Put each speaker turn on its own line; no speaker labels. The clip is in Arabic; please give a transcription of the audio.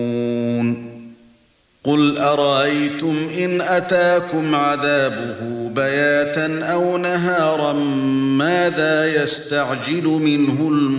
قُلْ أَرَأَيْتُمْ إِنْ أَتَاكُمْ عَذَابُهُ بَيَاتًا أَوْ نَهَارًا مَاذَا يَسْتَعْجِلُ مِنْهُ